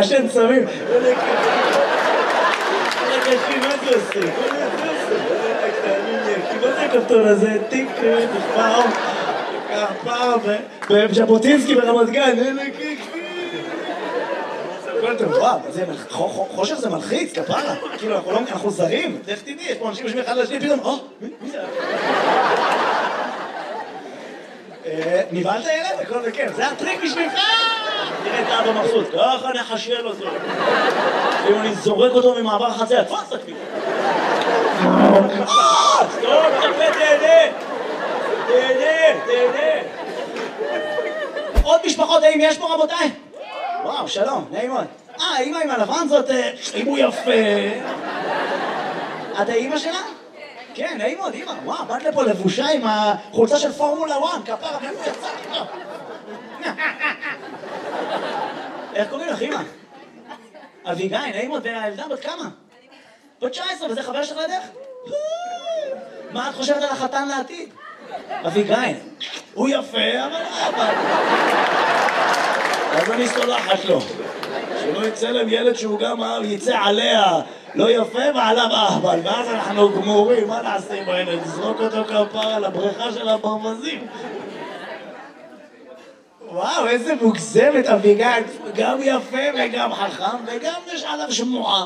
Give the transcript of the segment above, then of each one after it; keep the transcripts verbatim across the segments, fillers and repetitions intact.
מעשן סמים. אחי, מה זה עושה? מה זה הכפתור הזה? תיק, פעם, פעם, בז'בוטינסקי ברמת גן, כל טוב, וואו, חושך זה מלחיץ, כפרה, כאילו, אנחנו זרים, איך תדעי, יש פה אנשים יושבים אחד לשני, פתאום, או, מי זה? נבהלת ילד? הכל בכיף, זה הטריק בשבילך! תראה את האבא מבסוט, ככה נחשל אותו. אם אני זורק אותו ממעבר חציה, תפוס אותי! סטופ, תפה, תהנה! תהנה, תהנה! עוד משפחות, האם יש פה רבותיי? וואו, שלום, נעים מאוד. אה, אמא עם הלבן זאת, אם הוא יפה. את האמא שלה? כן, נעים מאוד, אמא. וואו, באת לפה לבושה עם החולצה של פורמולה אחת, כפרה, ואיפה יצא איתו? איך קוראים לך, אמא? אביגיל, נעים מאוד, והילדה בת כמה? בת תשע עשרה, וזה חבר שלך לידך? מה את חושבת על החתן לעתיד? אביגיל, הוא יפה, אבל אבל... אז אני סולחת לו. שלא יצא להם ילד שהוא גם יצא עליה לא יפה ועליו אהבל, ואז אנחנו גמורים, מה נעשה עם הילד? נזרוק אותו כפר על הבריכה של הברווזים. וואו, איזה מוגזמת אביגיל, גם יפה וגם חכם וגם יש עליו שמועה.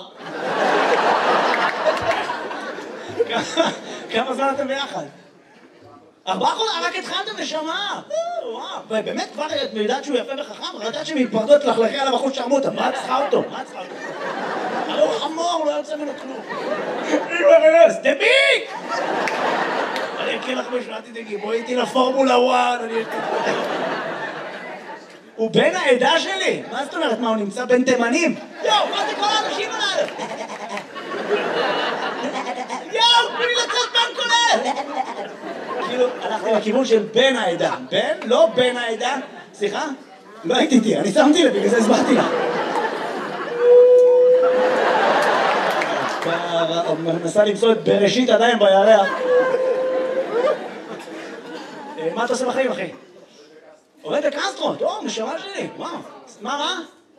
כמה זמן אתם ביחד? ארבעה חודשים, רק התחלתם נשמה. וואו, ובאמת כבר את יודעת שהוא יפה וחכם, ראית שמתפרדות תלכלכי עליו אחוז שרמוטה, מה את צריכה אותו? מה את צריכה אותו? הרי הוא חמור, לא יוצא ממנו כלום. אמא רנס, דביק! אני אקריא לך משהו, אל תדאגי, בואי איתי לפורמולה אחת, אני אקריא. הוא בן העדה שלי? מה זאת אומרת? מה, הוא נמצא בין תימנים? יואו, מה זה כל האנשים עליו? יואו, תני לצאת בן כולל! כאילו, הלכתי לכיוון של בן העדה. בן? לא בן העדה. סליחה? לא הייתי איתי, אני שמתי לב, בגלל זה הסברתי לך. מנסה למצוא את בראשית עדיין בירח. מה אתה עושה בחיים, אחי? עובד בקסטרו, טוב, נשמה שלי, וואו. מה רע?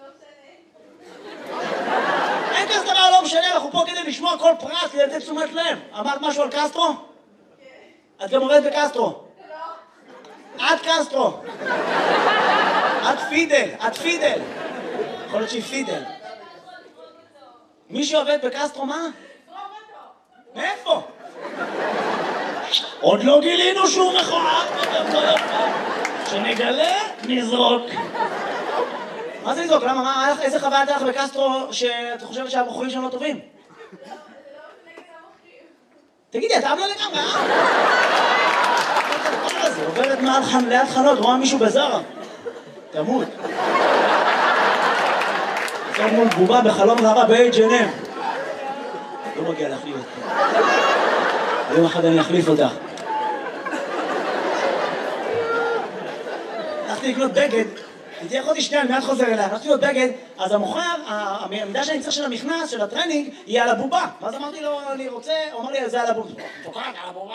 אין כזה דבר, לא משנה, אנחנו פה כדי לשמוע כל פרט, כדי לתת תשומת לב. אמרת משהו על קסטרו? את גם עובדת בקסטרו. את קסטרו. את פידל, את פידל. יכול להיות שהיא פידל. מי שעובד בקסטרו, מה? מאיפה? עוד לא גילינו שהוא מכוער. שנגלה, נזרוק. מה זה נזרוק? למה? מה? איזה חוויה הייתה לך בקסטרו שאת חושבת שהבחורים שם לא טובים? תגידי, אתה אבלה לגמרי, אה? זה עוברת מעל ליד חנות, רואה מישהו בזרה. תמות. זה מול בובה בחלום ראווה ב-אייץ' אנד אם. לא מגיע להחליף אותך. יום אחד אני אחליף אותך. הלכתי לקנות בגד, הייתי יכולתי שנייה, אני מיד חוזר אליה, הלכתי לקנות בגד, אז המוכר, העמדה שאני צריך של המכנס, של הטרנינג, היא על הבובה. ואז אמרתי לו, אני רוצה, הוא אמר לי, זה על הבובה. תוקעת על הבובה.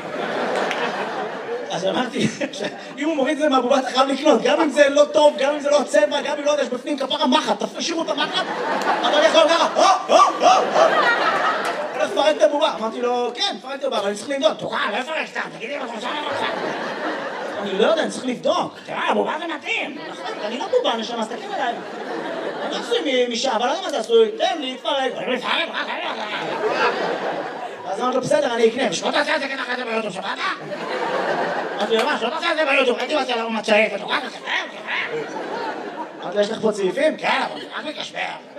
אז אמרתי, אם הוא מוריד את זה מהבובה, אתה חייב לקנות, גם אם זה לא טוב, גם אם זה לא הצבע, גם אם לא יודע, יש בפנים כפרה מחט, תשאירו את המחט, אתה לא יכול ככה, הו, הו, הו, הו. הולך לפרק את הבובה. אמרתי לו, כן, פרק את הבובה, אבל אני צריך לבדוק. תוקעת, לא יפרק סתם, תגידי מה חושב לך. אני לא יודע, אני צריך לבדוק. תראה, הבובה זה מתאים. אני לא בובה, אני שם, אז תקשיב אליי. אני עשוי משעה, אבל לא יודע מה זה עשוי. תן לי, תפרק. אני מפרק, רק אני אז אמרתי לו, בסדר, אני אקנה. שלא תעשה את זה ככה את זה ביוטיוב, שבאת? אמרתי לו, מה, שלא תעשה את זה ביוטיוב, הייתי רוצה למה מצ'אית, ותוקעת, תשבר, תשבר. אמרתי לו, יש לך פה צעיפים? כן, אבל רק מתשבר.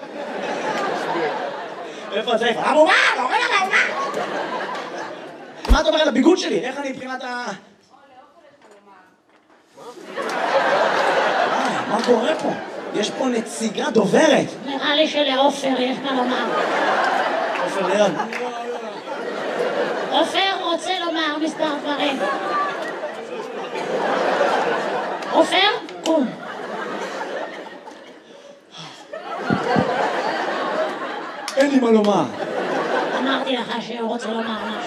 איפה הצעיף? הבובה, לא רואה לך הבובה. מה אתה אומר על הביגוד שלי? איך אני מבחינת ה... מה קורה פה? יש פה נציגה דוברת. נראה לי שלעופר יש מה לומר. עופר ליד. עופר רוצה לומר מספר דברים. עופר, קום. אין לי מה לומר. אמרתי לך שהוא רוצה לומר משהו.